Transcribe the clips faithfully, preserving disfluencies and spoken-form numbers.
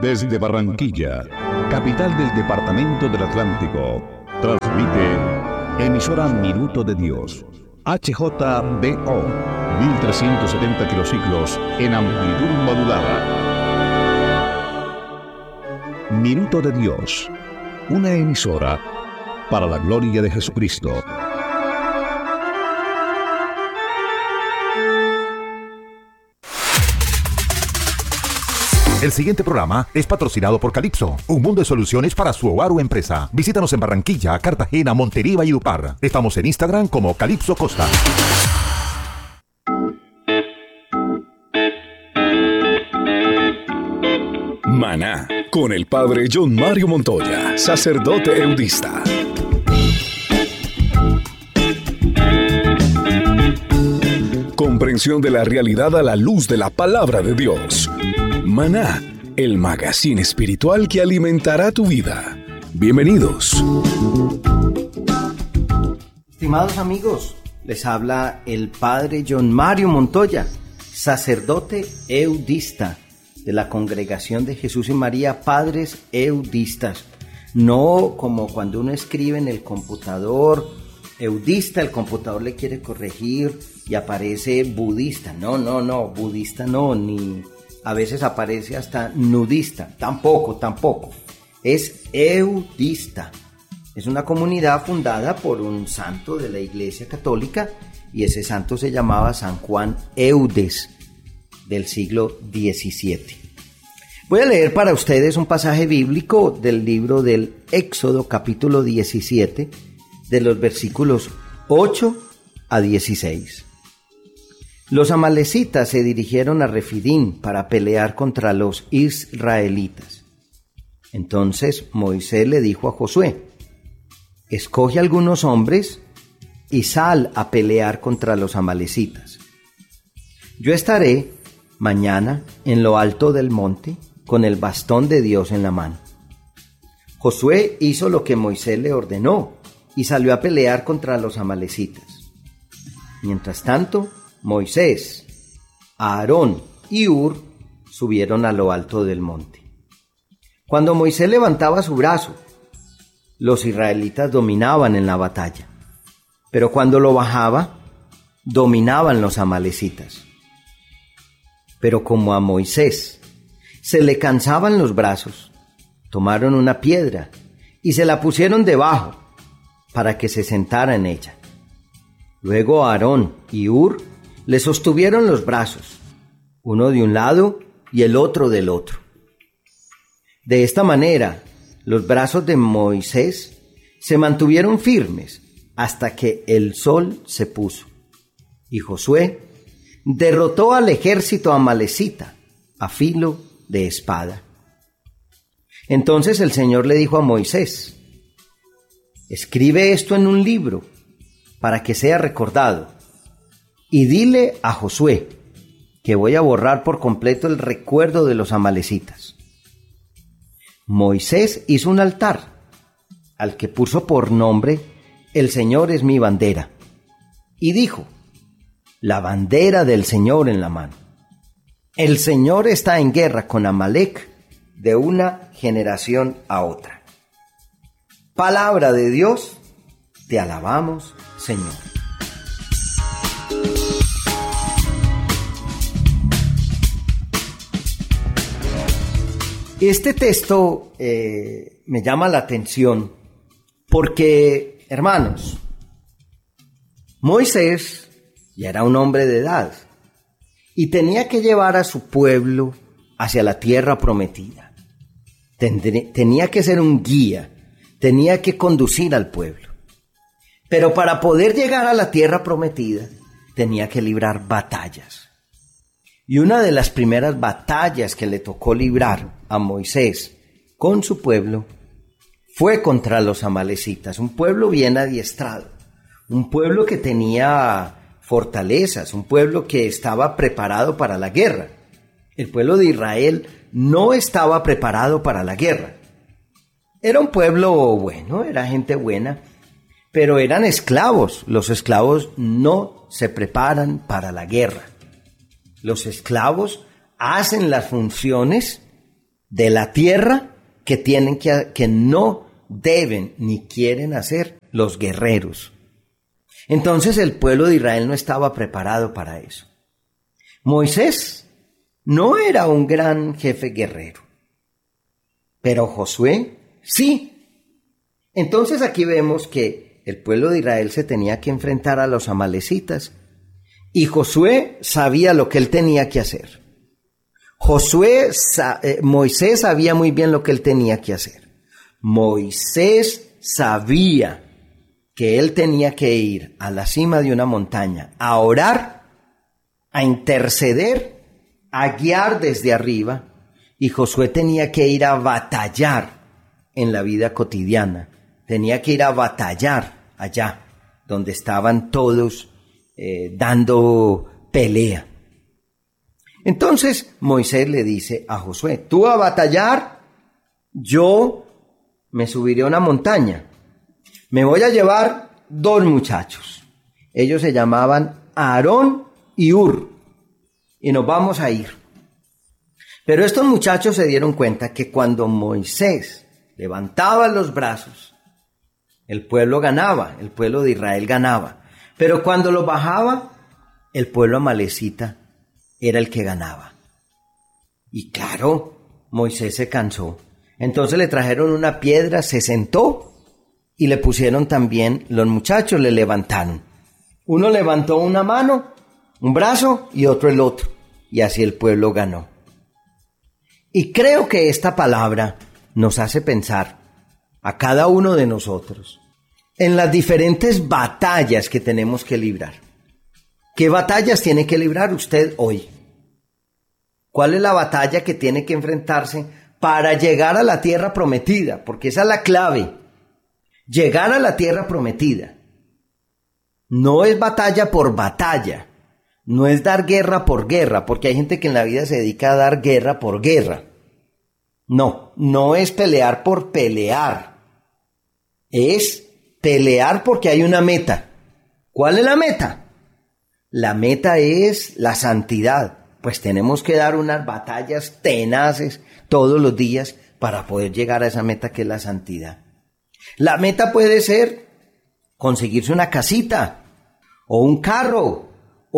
Desde Barranquilla, capital del departamento del Atlántico, transmite emisora Minuto de Dios, H J B O, mil trescientos setenta kilociclos en amplitud modulada. Minuto de Dios, una emisora para la gloria de Jesucristo. El siguiente programa es patrocinado por Calypso, un mundo de soluciones para su hogar o empresa. Visítanos en Barranquilla, Cartagena, Montería y Valledupar. Estamos en Instagram como Calypso Costa. Maná, con el padre John Mario Montoya, sacerdote eudista. Comprensión de la realidad a la luz de la palabra de Dios. Maná, el magazine espiritual que alimentará tu vida. Bienvenidos. Estimados amigos, les habla el padre John Mario Montoya, sacerdote eudista de la Congregación de Jesús y María, Padres Eudistas. No como cuando uno escribe en el computador eudista, el computador le quiere corregir y aparece budista. No, no, no, budista no, ni a veces aparece hasta nudista. Tampoco, tampoco. Es eudista. Es una comunidad fundada por un santo de la Iglesia Católica y ese santo se llamaba San Juan Eudes, del siglo diecisiete. Voy a leer para ustedes un pasaje bíblico del libro del Éxodo, capítulo diecisiete, de los versículos ocho a dieciséis. Los amalecitas se dirigieron a Refidín para pelear contra los israelitas. Entonces Moisés le dijo a Josué: escoge algunos hombres y sal a pelear contra los amalecitas. Yo estaré mañana en lo alto del monte con el bastón de Dios en la mano. Josué hizo lo que Moisés le ordenó y salió a pelear contra los amalecitas. Mientras tanto, Moisés, Aarón y Hur subieron a lo alto del monte. Cuando Moisés levantaba su brazo, los israelitas dominaban en la batalla, pero cuando lo bajaba, dominaban los amalecitas. Pero como a Moisés se le cansaban los brazos, tomaron una piedra y se la pusieron debajo para que se sentara en ella. Luego Aarón y Hur le sostuvieron los brazos, uno de un lado y el otro del otro. De esta manera, los brazos de Moisés se mantuvieron firmes hasta que el sol se puso, y Josué derrotó al ejército amalecita a filo de espada. Entonces el Señor le dijo a Moisés: escribe esto en un libro para que sea recordado, y dile a Josué que voy a borrar por completo el recuerdo de los amalecitas. Moisés hizo un altar al que puso por nombre El Señor es mi bandera, y dijo: la bandera del Señor en la mano. El Señor está en guerra con Amalec de una generación a otra. Palabra de Dios, te alabamos, Señor. Este texto eh, me llama la atención porque, hermanos, Moisés ya era un hombre de edad y tenía que llevar a su pueblo hacia la tierra prometida. Tendré, tenía que ser un guía, tenía que conducir al pueblo. Pero para poder llegar a la tierra prometida, tenía que librar batallas. Y una de las primeras batallas que le tocó librar a Moisés con su pueblo fue contra los amalecitas, un pueblo bien adiestrado, un pueblo que tenía fortalezas, un pueblo que estaba preparado para la guerra. El pueblo de Israel no estaba preparado para la guerra. Era un pueblo bueno, era gente buena, pero eran esclavos. Los esclavos no se preparan para la guerra. Los esclavos hacen las funciones de la tierra que tienen que, que no deben ni quieren hacer los guerreros. Entonces el pueblo de Israel no estaba preparado para eso. Moisés no era un gran jefe guerrero, pero Josué sí. Entonces aquí vemos que el pueblo de Israel se tenía que enfrentar a los amalecitas y Josué sabía lo que él tenía que hacer. Josué, eh, Moisés sabía muy bien lo que él tenía que hacer. Moisés sabía que él tenía que ir a la cima de una montaña a orar, a interceder, a guiar desde arriba, y Josué tenía que ir a batallar en la vida cotidiana. Tenía que ir a batallar allá, donde estaban todos eh, dando pelea. Entonces Moisés le dice a Josué, tú vas a batallar, yo me subiré a una montaña. Me voy a llevar dos muchachos. Ellos se llamaban Aarón y Hur. Y nos vamos a ir. Pero estos muchachos se dieron cuenta que cuando Moisés levantaba los brazos, el pueblo ganaba, el pueblo de Israel ganaba. Pero cuando lo bajaba, el pueblo amalecita era el que ganaba. Y claro, Moisés se cansó. Entonces le trajeron una piedra, se sentó y le pusieron también, los muchachos le levantaron. Uno levantó una mano, un brazo y otro el otro. Y así el pueblo ganó. Y creo que esta palabra nos hace pensar a cada uno de nosotros en las diferentes batallas que tenemos que librar. ¿Qué batallas tiene que librar usted hoy? ¿Cuál es la batalla que tiene que enfrentarse para llegar a la tierra prometida? Porque esa es la clave. Llegar a la tierra prometida. No es batalla por batalla. No es dar guerra por guerra, porque hay gente que en la vida se dedica a dar guerra por guerra. No, no es pelear por pelear. Es pelear porque hay una meta. ¿Cuál es la meta? La meta es la santidad. Pues tenemos que dar unas batallas tenaces todos los días para poder llegar a esa meta que es la santidad. La meta puede ser conseguirse una casita o un carro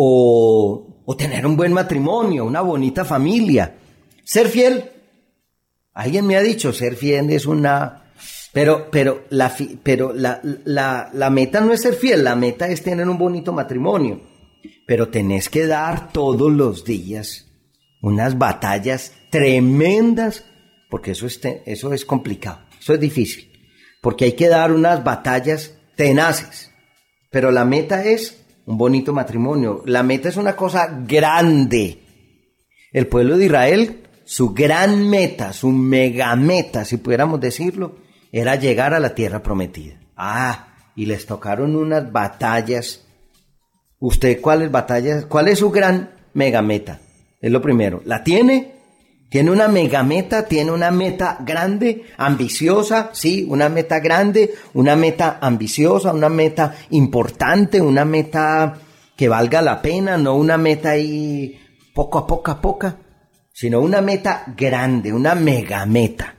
o, o tener un buen matrimonio, una bonita familia, ser fiel. Alguien me ha dicho, ser fiel es una... Pero, pero, la, pero la, la, la meta no es ser fiel, la meta es tener un bonito matrimonio. Pero tenés que dar todos los días unas batallas tremendas, porque eso es, eso es complicado, eso es difícil, porque hay que dar unas batallas tenaces. Pero la meta es un bonito matrimonio, la meta es una cosa grande. El pueblo de Israel, su gran meta, su mega meta, si pudiéramos decirlo, era llegar a la tierra prometida. Ah, y les tocaron unas batallas. ¿Usted cuáles batallas? ¿Cuál es su gran mega meta? Es lo primero. ¿La tiene? ¿Tiene una mega meta? ¿Tiene una meta grande, ambiciosa? Sí, una meta grande, una meta ambiciosa, una meta importante, una meta que valga la pena, no una meta ahí poco a poco a poco, sino una meta grande, una mega meta.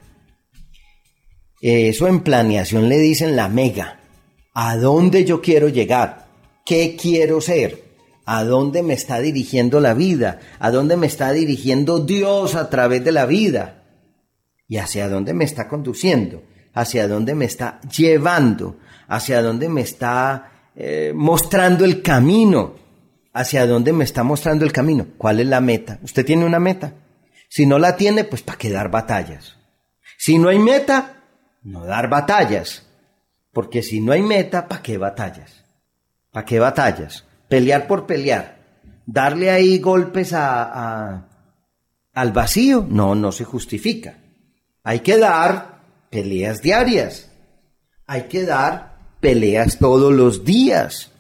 Eso en planeación le dicen la mega. ¿A dónde yo quiero llegar? ¿Qué quiero ser? ¿A dónde me está dirigiendo la vida? ¿A dónde me está dirigiendo Dios a través de la vida? ¿Y hacia dónde me está conduciendo? ¿Hacia dónde me está llevando? ¿Hacia dónde me está eh, mostrando el camino? ¿Hacia dónde me está mostrando el camino? ¿Cuál es la meta? ¿Usted tiene una meta? Si no la tiene, pues ¿para qué dar batallas? Si no hay meta, no dar batallas. Porque si no hay meta, ¿para qué batallas? ¿Para qué batallas? Pelear por pelear. Darle ahí golpes a, a, al vacío. No, no se justifica. Hay que dar peleas diarias. Hay que dar peleas todos los días.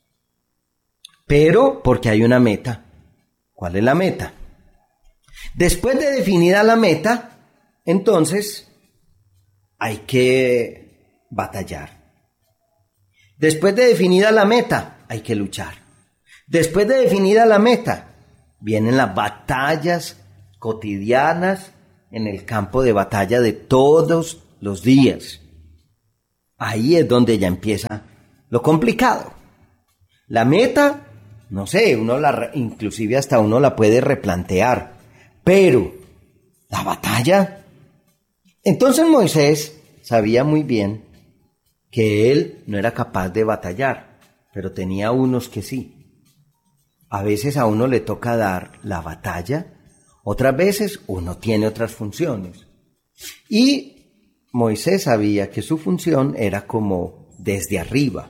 Pero porque hay una meta. ¿Cuál es la meta? Después de definida la meta, entonces hay que batallar. Después de definida la meta, hay que luchar. Después de definida la meta, vienen las batallas cotidianas en el campo de batalla de todos los días. Ahí es donde ya empieza lo complicado. La meta, no sé, uno la, inclusive hasta uno la puede replantear, pero la batalla. Entonces Moisés sabía muy bien que él no era capaz de batallar, pero tenía unos que sí. A veces a uno le toca dar la batalla, otras veces uno tiene otras funciones. Y Moisés sabía que su función era como desde arriba,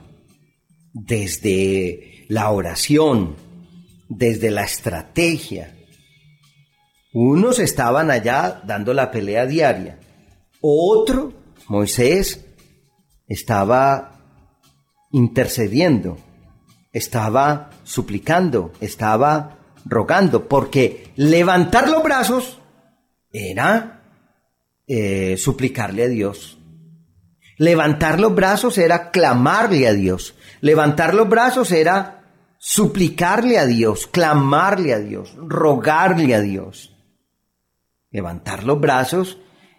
desde la oración, desde la estrategia. Unos estaban allá dando la pelea diaria. Otro, Moisés, estaba intercediendo, estaba suplicando, estaba rogando, porque levantar los brazos era eh, suplicarle a Dios. Levantar los brazos era clamarle a Dios. Levantar los brazos era suplicarle a Dios, clamarle a Dios, rogarle a Dios. Levantar los brazos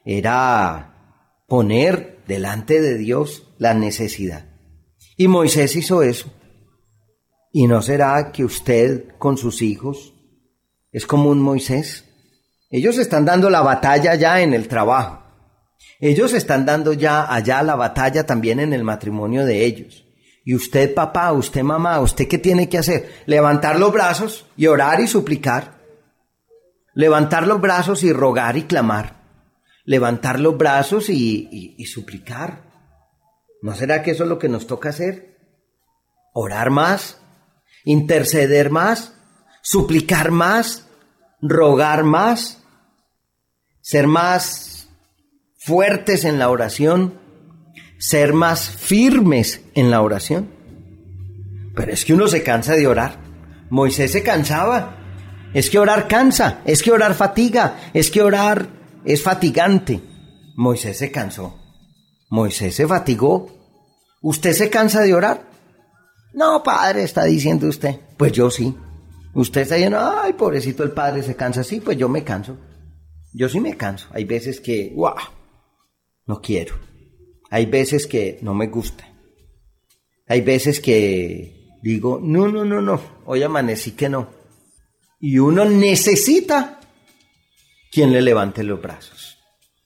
era poner delante de Dios la necesidad. Y Moisés hizo eso. ¿Y no será que usted con sus hijos es como un Moisés? Ellos están dando la batalla ya en el trabajo. Ellos están dando ya allá la batalla también en el matrimonio de ellos. Y usted, papá, usted, mamá, ¿usted qué tiene que hacer? Levantar los brazos y orar y suplicar. Levantar los brazos y rogar y clamar. Levantar los brazos y, y, y suplicar. ¿No será que eso es lo que nos toca hacer? Orar más, interceder más, suplicar más, rogar más, ser más fuertes en la oración, ser más firmes en la oración. Pero es que uno se cansa de orar. Moisés se cansaba. Es que orar cansa, es que orar fatiga, es que orar es fatigante. Moisés se cansó. Moisés se fatigó. ¿Usted se cansa de orar? No, padre, está diciendo usted. Pues yo sí. Usted está diciendo, ay, pobrecito el padre se cansa. Sí, pues yo me canso. Yo sí me canso. Hay veces que, guau, no quiero. Hay veces que no me gusta. Hay veces que digo, no, no, no, no, hoy amanecí que no. Y uno necesita quien le levante los brazos.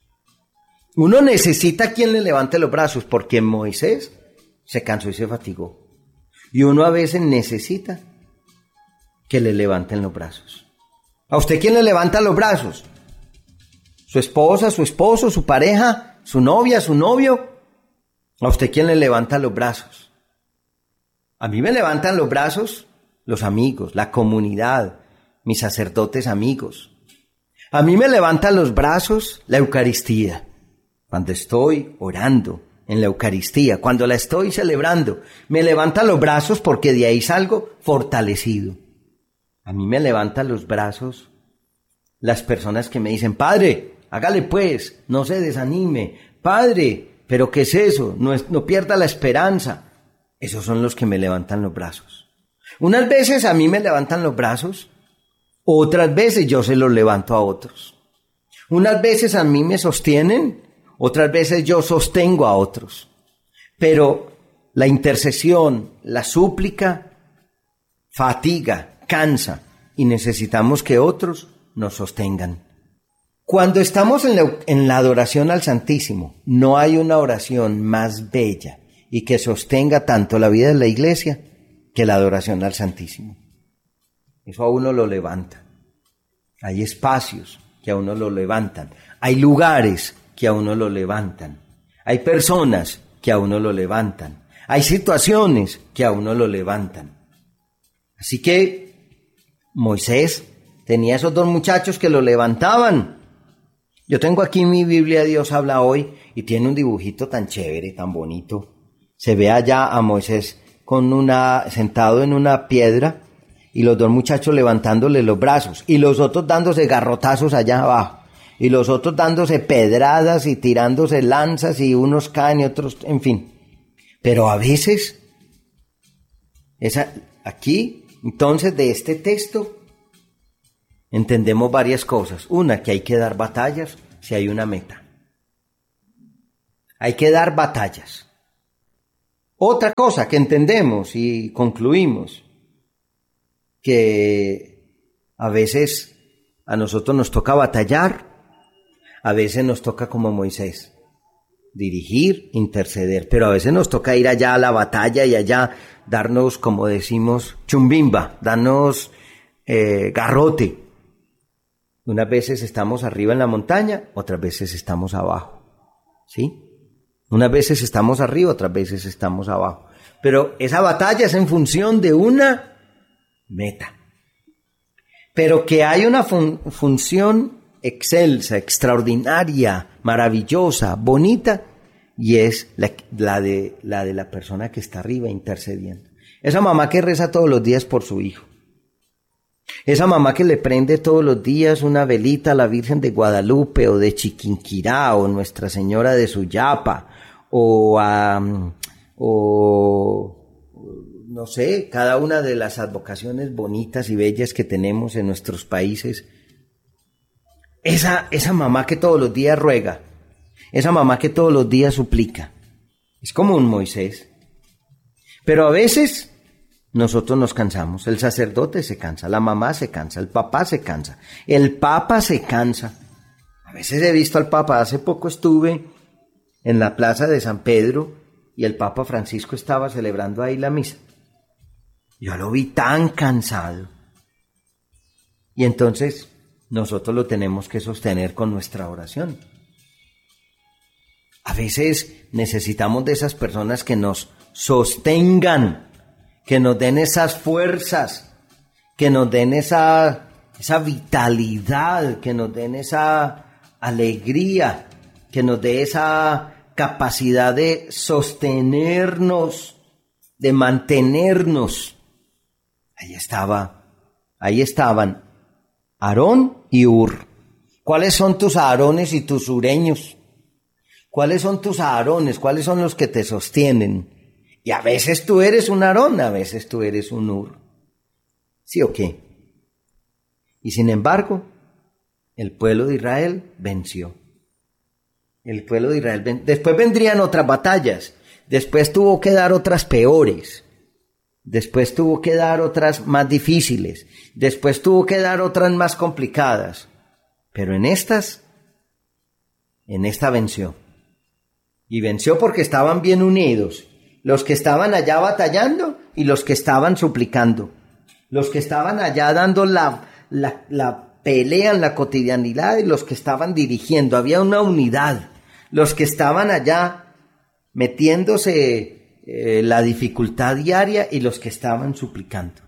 Uno necesita quien le levante los brazos, porque Moisés se cansó y se fatigó. Y uno a veces necesita que le levanten los brazos. ¿A usted quién le levanta los brazos? ¿Su esposa, su esposo, su pareja, su novia, su novio? ¿A usted quién le levanta los brazos? A mí me levantan los brazos los amigos, la comunidad, mis sacerdotes amigos. A mí me levantan los brazos la Eucaristía. Cuando estoy orando en la Eucaristía, cuando la estoy celebrando, me levantan los brazos porque de ahí salgo fortalecido. A mí me levantan los brazos las personas que me dicen, padre, hágale pues, no se desanime, padre, pero ¿qué es eso? No, es, no pierda la esperanza. Esos son los que me levantan los brazos. Unas veces a mí me levantan los brazos, otras veces yo se los levanto a otros. Unas veces a mí me sostienen, otras veces yo sostengo a otros. Pero la intercesión, la súplica, fatiga, cansa, y necesitamos que otros nos sostengan. Cuando estamos en la, en la adoración al Santísimo, no hay una oración más bella y que sostenga tanto la vida de la iglesia que la adoración al Santísimo. Eso a uno lo levanta. Hay espacios que a uno lo levantan. Hay lugares que a uno lo levantan. Hay personas que a uno lo levantan. Hay situaciones que a uno lo levantan. Así que Moisés tenía esos dos muchachos que lo levantaban. Yo tengo aquí mi Biblia, Dios habla hoy, y tiene un dibujito tan chévere, tan bonito. Se ve allá a Moisés con una, sentado en una piedra, y los dos muchachos levantándole los brazos, y los otros dándose garrotazos allá abajo, y los otros dándose pedradas y tirándose lanzas, y unos caen y otros, en fin. Pero a veces, esa, aquí, entonces, de este texto, entendemos varias cosas. Una, que hay que dar batallas. si hay una meta. Hay que dar batallas. Otra cosa que entendemos y concluimos, que a veces a nosotros nos toca batallar, a veces nos toca como Moisés, dirigir, interceder, pero a veces nos toca ir allá a la batalla y allá darnos, como decimos, chumbimba, darnos eh, garrote. Unas veces estamos arriba en la montaña, otras veces estamos abajo, ¿sí? Unas veces estamos arriba, otras veces estamos abajo. Pero esa batalla es en función de una meta. Pero que hay una fun- función excelsa, extraordinaria, maravillosa, bonita, y es la, la, de, la de la persona que está arriba intercediendo. Esa mamá que reza todos los días por su hijo. Esa mamá que le prende todos los días una velita a la Virgen de Guadalupe o de Chiquinquirá o Nuestra Señora de Suyapa o a, o no sé, cada una de las advocaciones bonitas y bellas que tenemos en nuestros países. Esa, esa mamá que todos los días ruega, esa mamá que todos los días suplica, es como un Moisés. Pero a veces nosotros nos cansamos, el sacerdote se cansa, la mamá se cansa, el papá se cansa, el papa se cansa. A veces he visto al papa, hace poco estuve en la plaza de San Pedro y el papa Francisco estaba celebrando ahí la misa. Yo lo vi tan cansado. Y entonces nosotros lo tenemos que sostener con nuestra oración. A veces necesitamos de esas personas que nos sostengan, que nos den esas fuerzas, que nos den esa, esa vitalidad, que nos den esa alegría, que nos dé esa capacidad de sostenernos, de mantenernos. Ahí estaba, ahí estaban Aarón y Hur. ¿Cuáles son tus Aarones y tus Hureños? ¿Cuáles son tus Aarones? ¿Cuáles son los que te sostienen? Y a veces tú eres un Aarón, a veces tú eres un Hur. ¿Sí o qué? Y sin embargo, el pueblo de Israel venció. El pueblo de Israel venció. Después vendrían otras batallas. Después tuvo que dar otras peores. Después tuvo que dar otras más difíciles. Después tuvo que dar otras más complicadas. Pero en estas, en esta venció. Y venció porque estaban bien unidos. Los que estaban allá batallando y los que estaban suplicando. Los que estaban allá dando la, la, la pelea en la cotidianidad y los que estaban dirigiendo. Había una unidad. Los que estaban allá metiéndose eh, la dificultad diaria y los que estaban suplicando.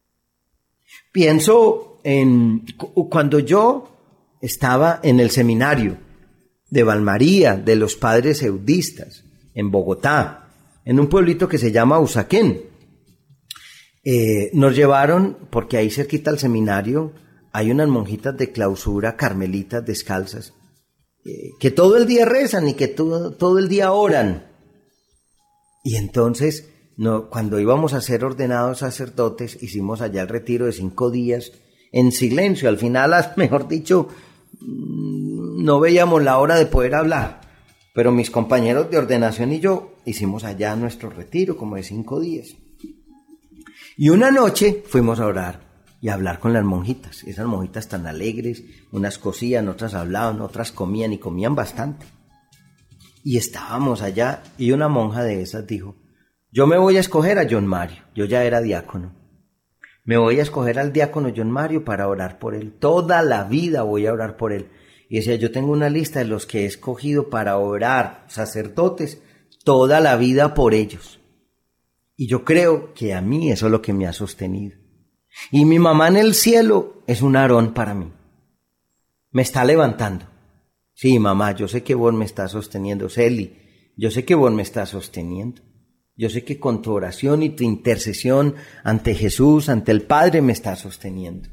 Pienso en cuando yo estaba en el seminario de Valmaría, de los padres eudistas, en Bogotá, en un pueblito que se llama Usaquén. Eh, nos llevaron, porque ahí cerquita al seminario hay unas monjitas de clausura, carmelitas descalzas, eh, que todo el día rezan y que todo, todo el día oran. Y entonces, no, cuando íbamos a ser ordenados sacerdotes, hicimos allá el retiro de cinco días en silencio. Al final, mejor dicho, no veíamos la hora de poder hablar. Pero mis compañeros de ordenación y yo hicimos allá nuestro retiro como de cinco días. Y una noche fuimos a orar y a hablar con las monjitas. Esas monjitas tan alegres, unas cosían, otras hablaban, otras comían y comían bastante. Y estábamos allá y una monja de esas dijo, yo me voy a escoger a John Mario. Yo ya era diácono. Me voy a escoger al diácono John Mario para orar por él. Toda la vida voy a orar por él. Y decía, yo tengo una lista de los que he escogido para orar, sacerdotes, toda la vida por ellos. Y yo creo que a mí eso es lo que me ha sostenido. Y mi mamá en el cielo es un Aarón para mí. Me está levantando. Sí, mamá, yo sé que vos me estás sosteniendo. Celi, yo sé que vos me estás sosteniendo. Yo sé que con tu oración y tu intercesión ante Jesús, ante el Padre, me estás sosteniendo.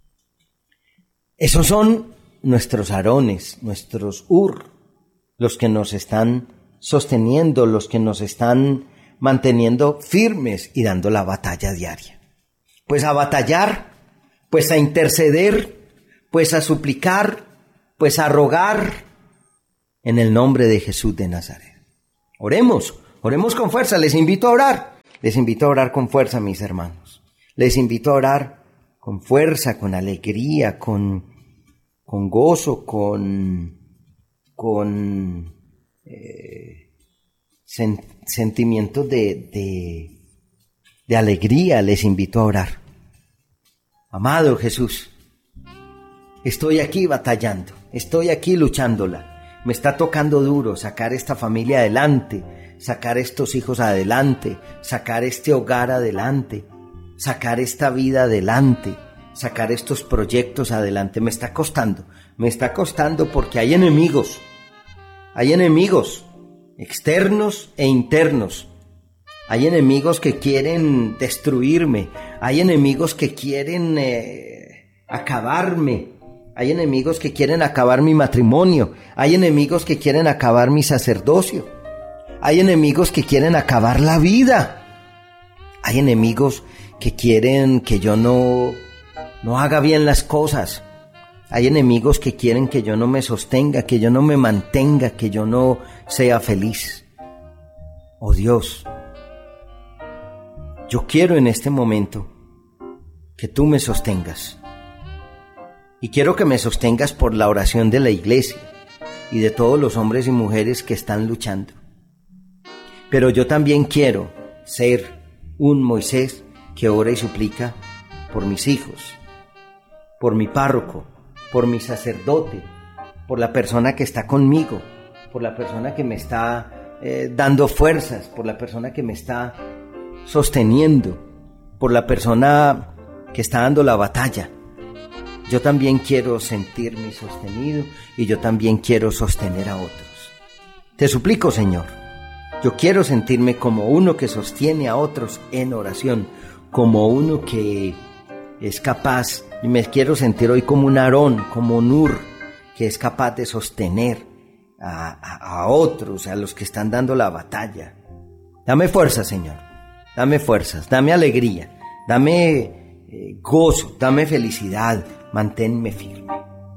Esos son nuestros Aarones, nuestros Hur, los que nos están sosteniendo, los que nos están manteniendo firmes y dando la batalla diaria. Pues a batallar, pues a interceder, pues a suplicar, pues a rogar, en el nombre de Jesús de Nazaret. Oremos, oremos con fuerza. Les invito a orar. Les invito a orar con fuerza, mis hermanos. Les invito a orar con fuerza, con alegría, con, con gozo, con, con eh, sen, sentimientos de, de, de alegría. Les invito a orar. Amado Jesús, estoy aquí batallando, estoy aquí luchándola. Me está tocando duro sacar esta familia adelante, sacar estos hijos adelante, sacar este hogar adelante, sacar esta vida adelante, sacar estos proyectos adelante. Me está costando, me está costando porque hay enemigos, hay enemigos externos e internos. Hay enemigos que quieren destruirme, hay enemigos que quieren eh, acabarme. Hay enemigos que quieren acabar mi matrimonio. Hay enemigos que quieren acabar mi sacerdocio. Hay enemigos que quieren acabar la vida. Hay enemigos que quieren que yo no, no haga bien las cosas. Hay enemigos que quieren que yo no me sostenga, que yo no me mantenga, que yo no sea feliz. Oh Dios, yo quiero en este momento que tú me sostengas. Y quiero que me sostengas por la oración de la iglesia y de todos los hombres y mujeres que están luchando. Pero yo también quiero ser un Moisés que ora y suplica por mis hijos, por mi párroco, por mi sacerdote, por la persona que está conmigo, por la persona que me está eh, dando fuerzas, por la persona que me está sosteniendo, por la persona que está dando la batalla. Yo también quiero sentirme sostenido y yo también quiero sostener a otros. Te suplico, Señor, yo quiero sentirme como uno que sostiene a otros en oración, como uno que es capaz, y me quiero sentir hoy como un Aarón, como un Ur, que es capaz de sostener a, a, a otros, a los que están dando la batalla. Dame fuerza, Señor, dame fuerzas, dame alegría, dame eh, gozo, dame felicidad. Manténme firme.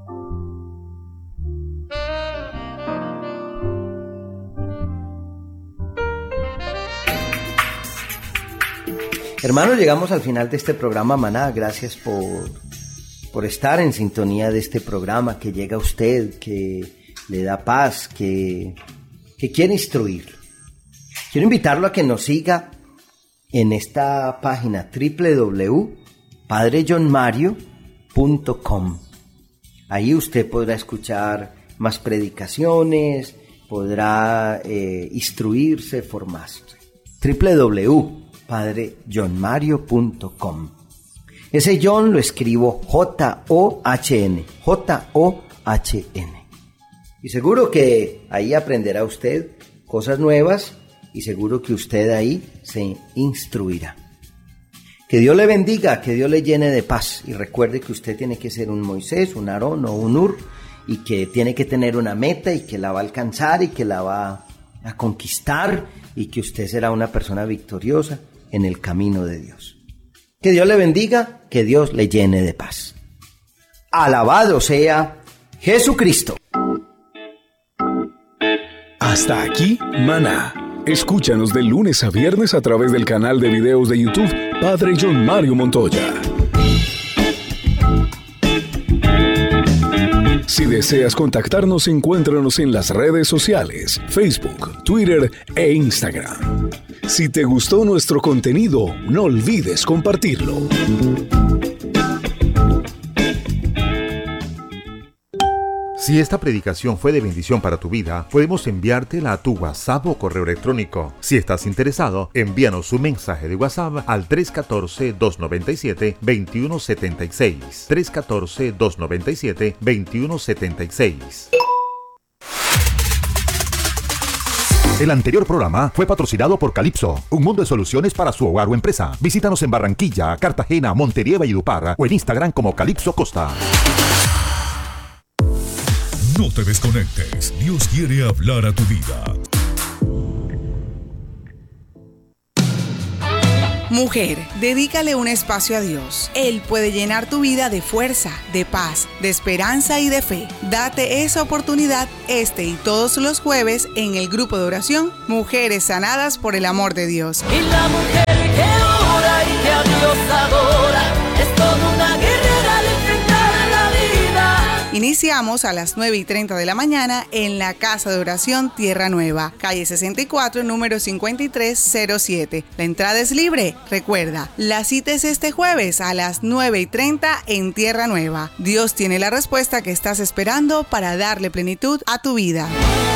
Hermanos, llegamos al final de este programa Maná. Gracias por, por estar en sintonía de este programa que llega a usted, que le da paz, que, que quiere instruir. Quiero invitarlo a que nos siga en esta página doble u doble u doble u punto padre john mario punto com. Ahí usted podrá escuchar más predicaciones, podrá eh, instruirse, formarse. doble u doble u doble u punto padre john mario punto com. Ese John lo escribo J O H N, J O H N. Y seguro que ahí aprenderá usted cosas nuevas y seguro que usted ahí se instruirá. Que Dios le bendiga, que Dios le llene de paz. Y recuerde que usted tiene que ser un Moisés, un Aarón o un Ur, y que tiene que tener una meta y que la va a alcanzar y que la va a conquistar y que usted será una persona victoriosa en el camino de Dios. Que Dios le bendiga, que Dios le llene de paz. Alabado sea Jesucristo. Hasta aquí, Maná. Escúchanos de lunes a viernes a través del canal de videos de YouTube Padre John Mario Montoya. Si deseas contactarnos, encuéntranos en las redes sociales, Facebook, Twitter e Instagram. Si te gustó nuestro contenido, no olvides compartirlo. Si esta predicación fue de bendición para tu vida, podemos enviártela a tu WhatsApp o correo electrónico. Si estás interesado, envíanos un mensaje de WhatsApp al tres uno cuatro, dos nueve siete, dos uno siete seis. tres uno cuatro, dos nueve siete, dos uno siete seis. El anterior programa fue patrocinado por Calypso, un mundo de soluciones para su hogar o empresa. Visítanos en Barranquilla, Cartagena, Montería y Valledupar o en Instagram como Calypso Costa. No te desconectes, Dios quiere hablar a tu vida. Mujer, dedícale un espacio a Dios. Él puede llenar tu vida de fuerza, de paz, de esperanza y de fe. Date esa oportunidad este y todos los jueves en el grupo de oración Mujeres Sanadas por el Amor de Dios. Y la mujer que ora y que a Dios adora es toda una guerrera al enfrentar la vida. Iniciamos a las nueve y treinta de la mañana en la Casa de Oración Tierra Nueva, calle sesenta y cuatro, número cincuenta y tres cero siete. La entrada es libre. Recuerda, la cita es este jueves a las nueve y treinta en Tierra Nueva. Dios tiene la respuesta que estás esperando para darle plenitud a tu vida.